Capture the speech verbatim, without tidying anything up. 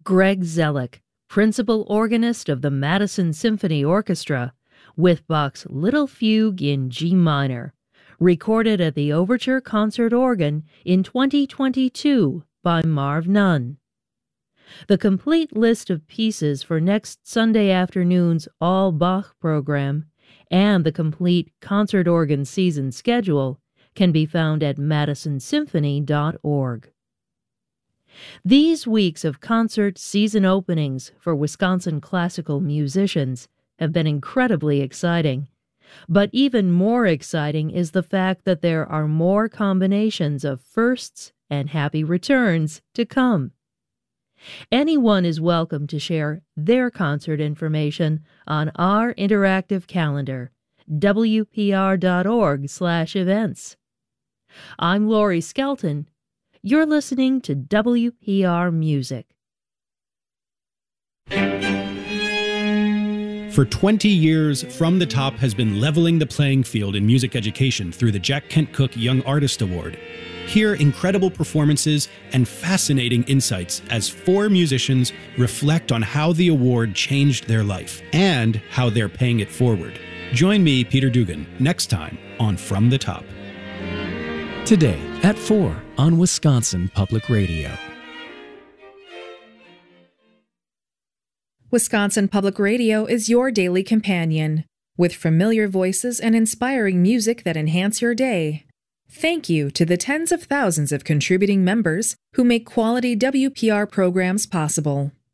Greg Zellick, principal organist of the Madison Symphony Orchestra, with Bach's Little Fugue in G minor, recorded at the Overture Concert Organ in twenty twenty-two by Marv Nunn. The complete list of pieces for next Sunday afternoon's All Bach program and the complete concert organ season schedule can be found at madison symphony dot org. These weeks of concert season openings for Wisconsin classical musicians have been incredibly exciting. But even more exciting is the fact that there are more combinations of firsts and happy returns to come. Anyone is welcome to share their concert information on our interactive calendar, w p r dot org slash events. I'm Lori Skelton. You're listening to W P R Music. For twenty years, From the Top has been leveling the playing field in music education through the Jack Kent Cooke Young Artist Award. Hear incredible performances and fascinating insights as four musicians reflect on how the award changed their life and how they're paying it forward. Join me, Peter Dugan, next time on From the Top. Today at four on Wisconsin Public Radio. Wisconsin Public Radio is your daily companion, with familiar voices and inspiring music that enhance your day. Thank you to the tens of thousands of contributing members who make quality W P R programs possible.